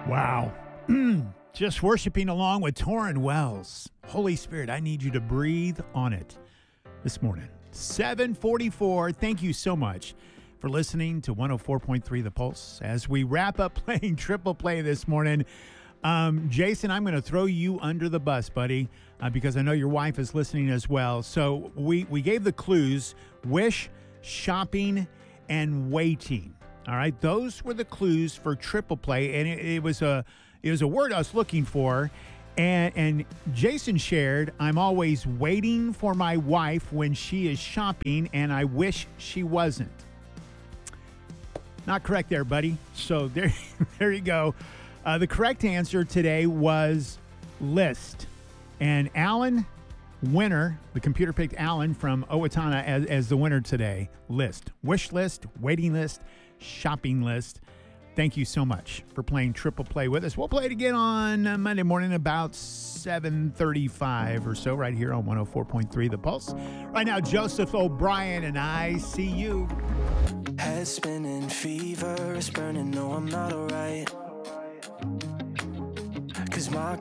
Wow. Just worshiping along with Torrin Wells. Holy Spirit, I need you to breathe on it this morning. 7:44. Thank you so much for listening to 104.3 The Pulse. As we wrap up playing Triple Play this morning, Jason, I'm going to throw you under the bus, buddy, because I know your wife is listening as well. So we gave the clues: wish, shopping, and waiting. All right, those were the clues for Triple Play, and it was a word I was looking for. And Jason shared, I'm always waiting for my wife when she is shopping, and I wish she wasn't. Not correct there, buddy. So there you go. The correct answer today was list. And Alan winner, the computer picked Alan from Owatonna as the winner today. List. Wish list, waiting list, shopping list. Thank you so much for playing Triple Play with us. We'll play it again on Monday morning about 7:35 or so right here on 104.3 The Pulse. Right now, Joseph O'Brien and I See You. Head spinning, fever is burning, no I'm not alright. 'Cause my